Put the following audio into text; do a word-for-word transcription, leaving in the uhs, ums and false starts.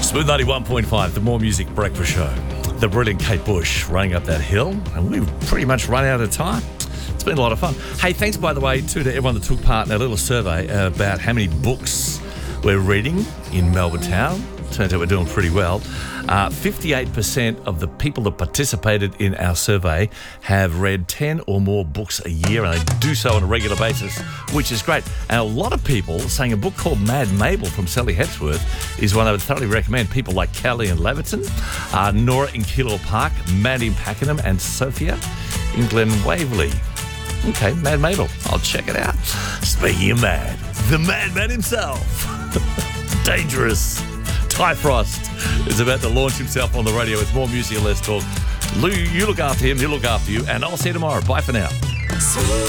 Smooth ninety-one point five, the More Music Breakfast Show. The brilliant Kate Bush running up that hill, and we've pretty much run out of time. It's been a lot of fun. Hey, thanks, by the way, too, to everyone that took part in our little survey about how many books we're reading in Melbourne town. Turns out we're doing pretty well. Uh, fifty-eight percent of the people that participated in our survey have read ten or more books a year, and they do so on a regular basis, which is great. And a lot of people saying a book called Mad Mabel from Sally Hepsworth is one I would thoroughly recommend. People like Callie in Leverton, uh, Nora in Kilo Park, Matt in Pakenham, and Sophia in Glen Waverley. Okay, Mad Mabel. I'll check it out. Speaking of mad, the madman himself, Dangerous Ty Frost, is about to launch himself on the radio with more music and less talk. Lou, you look after him, he'll look after you, and I'll see you tomorrow. Bye for now.